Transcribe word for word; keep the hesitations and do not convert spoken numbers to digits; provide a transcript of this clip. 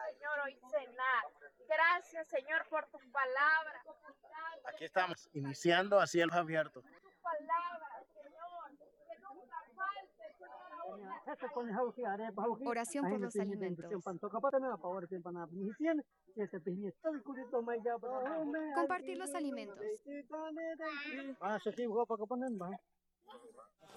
Señor, hoy cenar. Gracias, Señor, por tu palabra. Aquí estamos, iniciando a cielos abiertos. Tu palabra, Señor, que nunca falte, Señor. Oración por los alimentos. Compartir los alimentos.